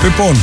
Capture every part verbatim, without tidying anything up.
Λοιπόν,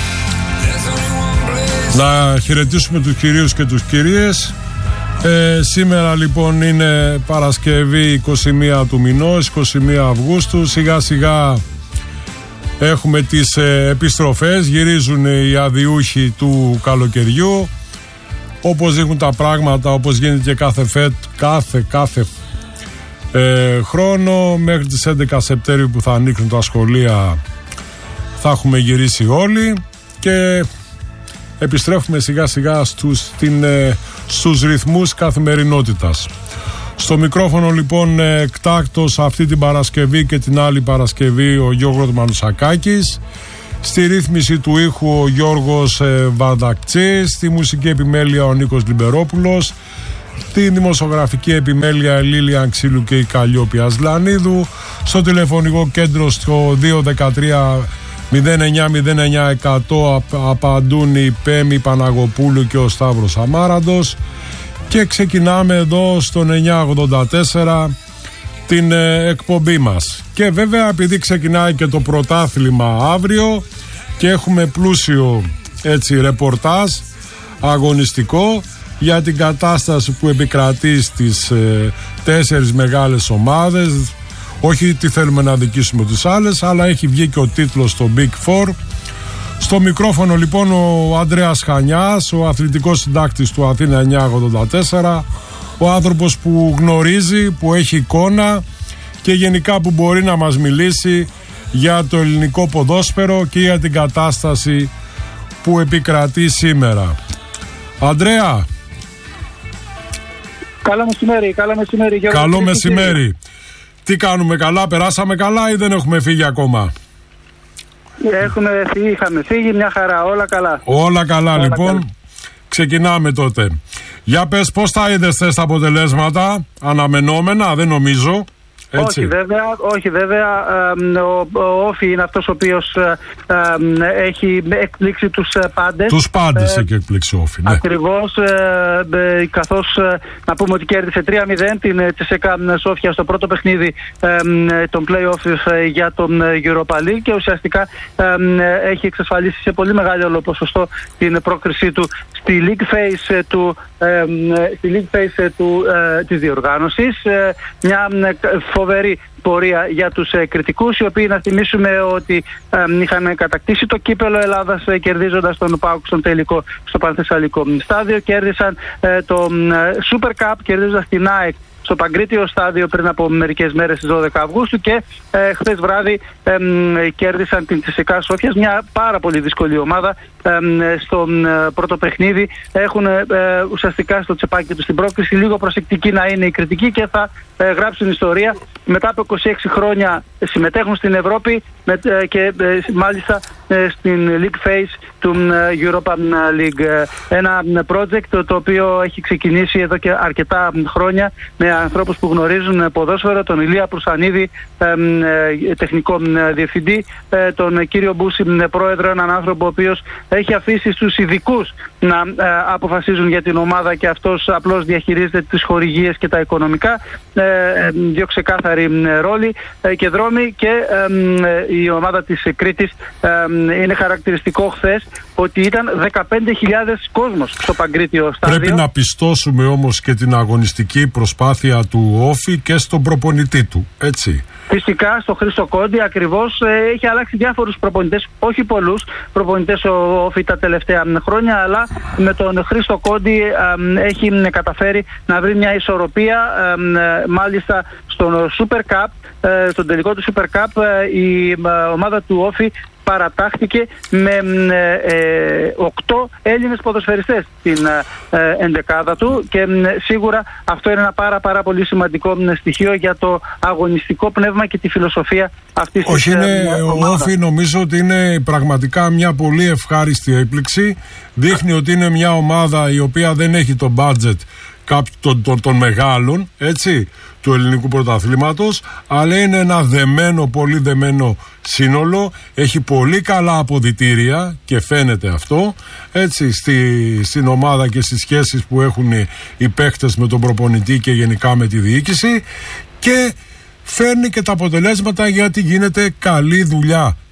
να χαιρετήσουμε τους κυρίους και τους κυρίες. Ε, σήμερα λοιπόν είναι Παρασκευή είκοσι μία του μηνός, είκοσι μία Αυγούστου. Σιγά σιγά έχουμε τις ε, επιστροφές, γυρίζουν οι αδιούχοι του καλοκαιριού. Όπως δείχνουν τα πράγματα, όπως γίνεται και κάθε, φετ, κάθε, κάθε ε, χρόνο, μέχρι τις έντεκα Σεπτέμβρη που θα ανοίξουν τα σχολεία, θα έχουμε γυρίσει όλοι και επιστρέφουμε σιγά σιγά στους, στην, ε, στους ρυθμούς καθημερινότητας. Στο μικρόφωνο λοιπόν εκτάκτος αυτή την Παρασκευή και την άλλη Παρασκευή ο Γιώργος Μανουσακάκης. Στη ρύθμιση του ήχου ο Γιώργος ε, Βαρδακτσής, στη μουσική επιμέλεια ο Νίκος Λιμπερόπουλος, στη δημοσιογραφική επιμέλεια η Λίλια Ξύλου και η Καλλιόπη Ασλανίδου, στο τηλεφωνικό κέντρο στο δύο ένα τρία μηδέν εννιά μηδέν εννιά εκατό απαντούν η Πέμη Παναγοπούλου και ο Σταύρος Αμάραντος και ξεκινάμε εδώ στον εννιά ογδόντα τέσσερα την ε, εκπομπή μας. Και βέβαια επειδή ξεκινάει και το πρωτάθλημα αύριο και έχουμε πλούσιο έτσι ρεπορτάζ αγωνιστικό για την κατάσταση που επικρατεί στις ε, τέσσερις μεγάλες ομάδες. Όχι τι θέλουμε να δικήσουμε τους άλλες, αλλά έχει βγει και ο τίτλος στο Big Four. Στο μικρόφωνο λοιπόν ο Ανδρέας Χανιάς, ο αθλητικός συντάκτης του Αθήνα εννιά ογδόντα τέσσερα, ο άνθρωπος που γνωρίζει, που έχει εικόνα και γενικά που μπορεί να μας μιλήσει για το ελληνικό ποδόσφαιρο και για την κατάσταση που επικρατεί σήμερα. Ανδρέα. Καλό μεσημέρι, καλό μεσημέρι. Καλό μεσημέρι. Τι κάνουμε, καλά, περάσαμε καλά ή δεν έχουμε φύγει ακόμα? Έχουμε φύγει, είχαμε φύγει, μια χαρά, όλα καλά. Όλα καλά, όλα λοιπόν. Καλά. Ξεκινάμε τότε. Για πες, πώς τα είδες θες τα αποτελέσματα? Αναμενόμενα, δεν νομίζω. Έτσι. Όχι βέβαια, όχι βέβαια. Ε, ο, ο Όφη είναι αυτός ο οποίος ε, ε, έχει εκπλήξει τους πάντες. Τους πάντες ε, έχει εκπλήξει ο Όφη, ναι. Ακριβώς, ε, ε, καθώς ε, να πούμε ότι κέρδισε τρία μηδέν την Τσεσέκα Σόφια στο πρώτο παιχνίδι ε, των play-off ε, για τον Europa League και ουσιαστικά ε, ε, έχει εξασφαλίσει σε πολύ μεγάλο ποσοστό την πρόκρισή του στη league phase του, ε, στη league phase του, ε, της διοργάνωσης. Ε, μια φοβερή πορεία για τους ε, κριτικούς, οι οποίοι να θυμίσουμε ότι ε, είχαν κατακτήσει το κύπελο Ελλάδας ε, κερδίζοντας τον ΠΑΟΚ στον τελικό στο Πανθεσσαλικό στάδιο. Κέρδισαν ε, το ε, Super Cup κερδίζοντας την ΑΕΚ στο Παγκρίτιο στάδιο πριν από μερικές μέρες στις δώδεκα Αυγούστου και ε, χθες βράδυ ε, ε, κέρδισαν την Τσεσεκά Σόφιας, μια πάρα πολύ δύσκολη ομάδα. Ε, στο ε, πρώτο παιχνίδι έχουν ε, ουσιαστικά στο τσεπάκι τους την πρόκριση, λίγο προσεκτική να είναι η κριτική και θα ε, γράψουν ιστορία. Μετά από είκοσι έξι χρόνια συμμετέχουν στην Ευρώπη με, ε, και ε, μάλιστα ε, στην League Phase του ε, Europa League. Ένα project το, το οποίο έχει ξεκινήσει εδώ και αρκετά χρόνια με ανθρώπους που γνωρίζουν ποδόσφαιρο, τον Ηλία Προυσανίδη, ε, ε, τεχνικό ε, διευθυντή, ε, τον κύριο Μπούση, ε, πρόεδρο, έναν άνθρωπο ο οποίος έχει αφήσει στους ειδικούς να ε, αποφασίζουν για την ομάδα και αυτός απλώς διαχειρίζεται τις χορηγίες και τα οικονομικά. Ε, ε, δύο ξεκάθαροι ε, ρόλοι ε, και δρόμοι και ε, ε, η ομάδα της Κρήτης ε, ε, είναι χαρακτηριστικό χθες ότι ήταν δεκαπέντε χιλιάδες κόσμος στο Παγκρίτιο στάδιο. Πρέπει να πιστώσουμε όμως και την αγωνιστική προσπάθεια του Όφη και στον προπονητή του, έτσι. Φυσικά στο Χρήστο Κόντι ακριβώς ε, έχει αλλάξει διάφορους προπονητές, όχι πολλούς προπονητές ο Όφη τα τελευταία χρόνια, αλλά με τον Χρήστο Κόντι ε, έχει ε, καταφέρει να βρει μια ισορροπία. Ε, μάλιστα στον Super Cup, ε, στον τελικό του Super Cup ε, η ε, ομάδα του Όφη παρατάχθηκε με ε, οκτώ Έλληνες ποδοσφαιριστές στην ε, ενδεκάδα του και ε, σίγουρα αυτό είναι ένα πάρα πάρα πολύ σημαντικό ε, στοιχείο για το αγωνιστικό πνεύμα και τη φιλοσοφία αυτής της ομάδας. Όχι, είναι, ο Όφη νομίζω ότι είναι πραγματικά μια πολύ ευχάριστη έκπληξη. Δείχνει ότι είναι μια ομάδα η οποία δεν έχει το budget των, των, των μεγάλων, έτσι, του ελληνικού πρωταθλήματος, αλλά είναι ένα δεμένο, πολύ δεμένο σύνολο, έχει πολύ καλά αποδυτήρια και φαίνεται αυτό, έτσι, στη, στην ομάδα και στις σχέσεις που έχουν οι παίκτες με τον προπονητή και γενικά με τη διοίκηση, και φέρνει και τα αποτελέσματα γιατί γίνεται καλή δουλειά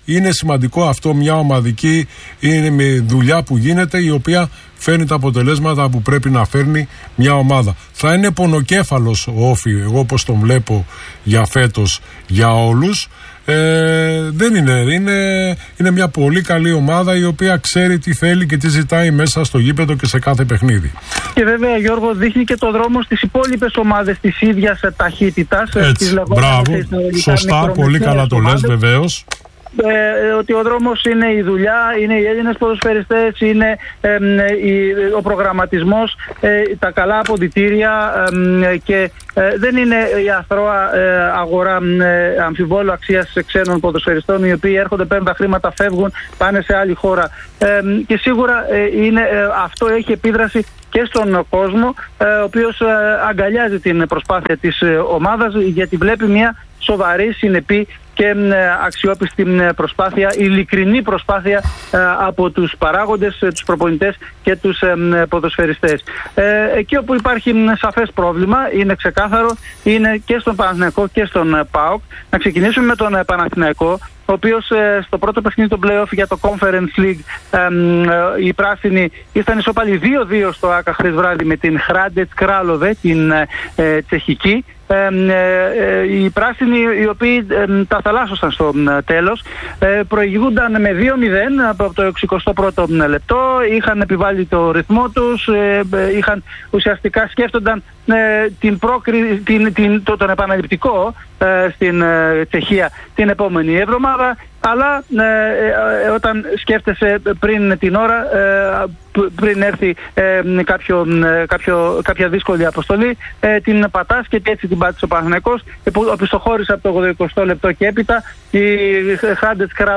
είναι σημαντικό αυτό, μια ομαδική είναι μια δουλειά που γίνεται, η οποία φέρνει τα αποτελέσματα που πρέπει να φέρνει μια ομάδα. Θα είναι πονοκέφαλος ο Όφι, εγώ όπως τον βλέπω για φέτος, για όλους. Ε, δεν είναι, είναι, είναι μια πολύ καλή ομάδα, η οποία ξέρει τι θέλει και τι ζητάει μέσα στο γήπεδο και σε κάθε παιχνίδι. Και βέβαια, Γιώργο, δείχνει και το δρόμο στις υπόλοιπες ομάδες της ίδιας ταχύτητας. Έτσι, μπράβο, σωστά, πολύ καλά το λες, βεβαίως. Ε, ότι ο δρόμος είναι η δουλειά, είναι οι Έλληνες ποδοσφαιριστές, είναι ε, η, ο προγραμματισμός, ε, τα καλά αποδυτήρια ε, και ε, δεν είναι η αθρώα ε, αγορά ε, αμφιβόλου αξίας ξένων ποδοσφαιριστών, οι οποίοι έρχονται, παίρνουν τα χρήματα, φεύγουν, πάνε σε άλλη χώρα. Ε, και σίγουρα ε, είναι, ε, αυτό έχει επίδραση και στον κόσμο, ε, ο οποίος ε, αγκαλιάζει την προσπάθεια της ε, ομάδας, γιατί βλέπει μια σοβαρή, συνεπή και αξιόπιστη προσπάθεια, ειλικρινή προσπάθεια από τους παράγοντες, τους προπονητές και τους ποδοσφαιριστές. Εκεί όπου υπάρχει σαφές πρόβλημα, είναι ξεκάθαρο, είναι και στον Παναθηναϊκό και στον ΠΑΟΚ. Να ξεκινήσουμε με τον Παναθηναϊκό, ο οποίος στο πρώτο παιχνίδι του play-off για το Conference League, οι πράσινοι ήρθαν ισοπαλοί δύο δύο στο ΆΚΑ χθες βράδυ με την Hrádec Králové, την τσεχική. Ε, ε, οι πράσινοι, οι οποίοι ε, τα θαλάσσωσαν στο ε, τέλος, ε, προηγούνταν με δύο μηδέν από το εξηκοστό πρώτο λεπτό, είχαν επιβάλει το ρυθμό τους, ε, ε, είχαν, ουσιαστικά σκέφτονταν ε, την πρόκρι, την, την, το, τον επαναληπτικό ε, στην ε, Τσεχία την επόμενη εβδομάδα. Αλλά ε, ε, όταν σκέφτεσαι πριν την ώρα, ε, πριν έρθει ε, κάποιο, κάποιο, κάποια δύσκολη αποστολή, ε, την πατάς και έτσι την πάτησε ο Παναθηναϊκός, που οπισθοχώρησε από το ογδοηκοστό λεπτό και έπειτα. Η Hrádec Králové